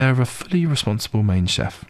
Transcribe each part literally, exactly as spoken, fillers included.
of a fully responsible main chef.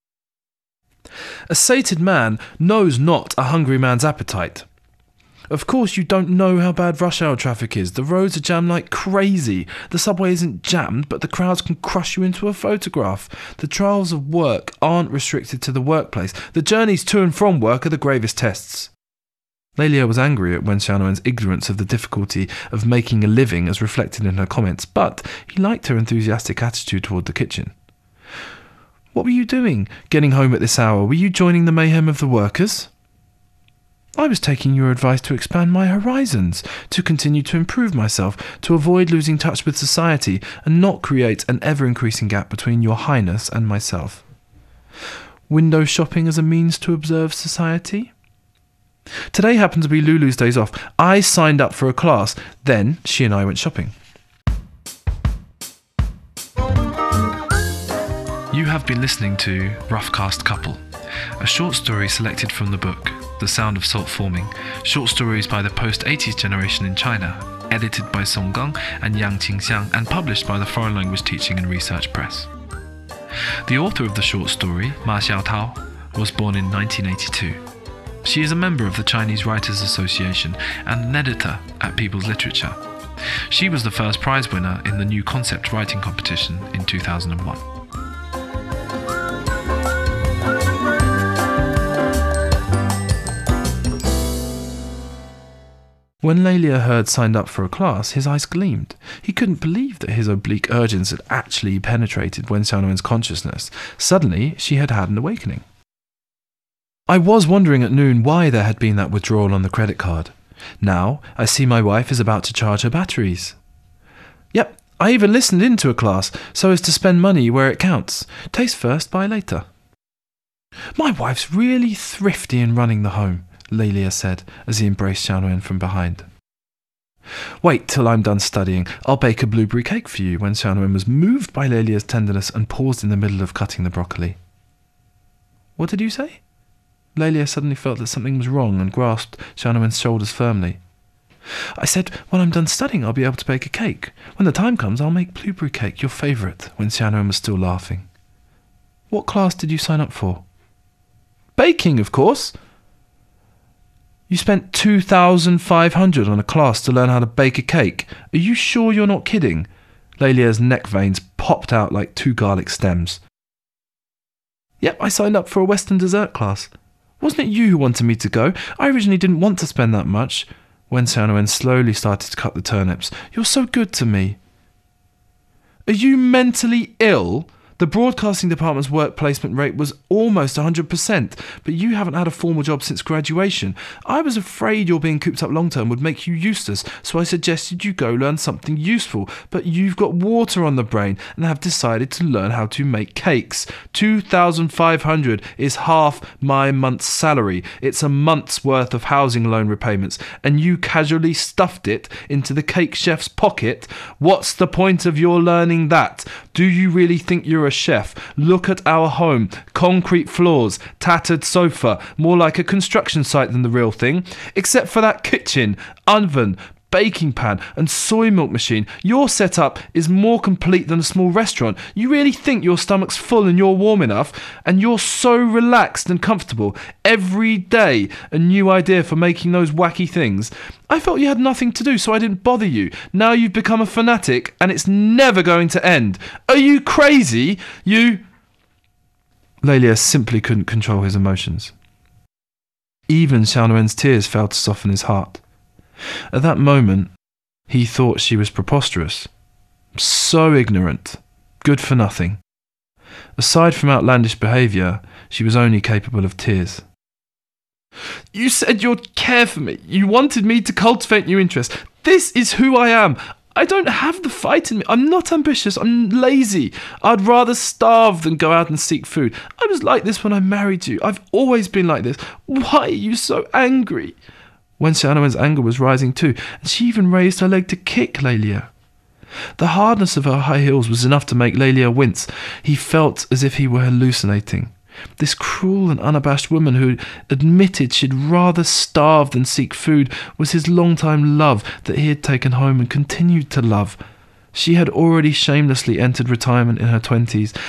A sated man knows not a hungry man's appetite. Of course, you don't know how bad rush hour traffic is. The roads are jammed like crazy. The subway isn't jammed, but the crowds can crush you into a photograph. The trials of work aren't restricted to the workplace. The journeys to and from work are the gravest tests. Lélia was angry at Wen Xiaonuen's ignorance of the difficulty of making a living as reflected in her comments, but he liked her enthusiastic attitude toward the kitchen. What were you doing, getting home at this hour? Were you joining the mayhem of the workers? I was taking your advice to expand my horizons, to continue to improve myself, to avoid losing touch with society, and not create an ever-increasing gap between your highness and myself. Window shopping as a means to observe society? Today happened to be Lulu's days off. I signed up for a class, then she and I went shopping. You have been listening to Rough Cast Couple, a short story selected from the book The Sound of Salt Forming, short stories by the post-eighties generation in China, edited by Song Gang and Yang Qingxiang and published by the Foreign Language Teaching and Research Press. The author of the short story, Ma Xiaotao, was born in nineteen eighty-two. She is a member of the Chinese Writers Association and an editor at People's Literature. She was the first prize winner in the New Concept Writing Competition in two thousand one. When Lélia heard signed up for a class, his eyes gleamed. He couldn't believe that his oblique urgings had actually penetrated Wen Xiaonuen's consciousness. Suddenly, she had had an awakening. I was wondering at noon why there had been that withdrawal on the credit card. Now, I see my wife is about to charge her batteries. Yep, I even listened in to a class, so as to spend money where it counts. Taste first, buy later. My wife's really thrifty in running the home, Lélia said, as he embraced Xiaonuen from behind. Wait till I'm done studying. I'll bake a blueberry cake for you, when Xiaonuen was moved by Lélia's tenderness and paused in the middle of cutting the broccoli. What did you say? Lélia suddenly felt that something was wrong and grasped Xiaonuen's shoulders firmly. I said, when I'm done studying, I'll be able to bake a cake. When the time comes, I'll make blueberry cake, your favourite, when Xiaonuen was still laughing. What class did you sign up for? Baking, of course. You spent two thousand five hundred dollars on a class to learn how to bake a cake. Are you sure you're not kidding? Lélia's neck veins popped out like two garlic stems. Yep, I signed up for a Western dessert class. Wasn't it you who wanted me to go? I originally didn't want to spend that much. Wen Xiaonuen slowly started to cut the turnips. You're so good to me. Are you mentally ill? The broadcasting department's work placement rate was almost one hundred percent, but you haven't had a formal job since graduation. I was afraid your being cooped up long-term would make you useless, so I suggested you go learn something useful, but you've got water on the brain and have decided to learn how to make cakes. two thousand five hundred dollars is half my month's salary. It's a month's worth of housing loan repayments, and you casually stuffed it into the cake chef's pocket. What's the point of your learning that? Do you really think you're a chef? Look at our home. Concrete floors, tattered sofa, more like a construction site than the real thing. Except for that kitchen, oven, baking pan and soy milk machine, your setup is more complete than a small restaurant. You really think your stomach's full and you're warm enough? And you're so relaxed and comfortable. Every day a new idea for making those wacky things. I felt you had nothing to do, so I didn't bother you. Now you've become a fanatic and it's never going to end. Are you crazy? You... Lélia simply couldn't control his emotions. Even Xiaonuen's tears failed to soften his heart. At that moment, he thought she was preposterous. So ignorant. Good for nothing. Aside from outlandish behaviour, she was only capable of tears. You said you'd care for me. You wanted me to cultivate new interests. This is who I am. I don't have the fight in me. I'm not ambitious. I'm lazy. I'd rather starve than go out and seek food. I was like this when I married you. I've always been like this. Why are you so angry? Wen Xiaonuen's anger was rising too, and she even raised her leg to kick Lélia. The hardness of her high heels was enough to make Lélia wince. He felt as if he were hallucinating. This cruel and unabashed woman who admitted she'd rather starve than seek food was his long-time love that he had taken home and continued to love. She had already shamelessly entered retirement in her twenties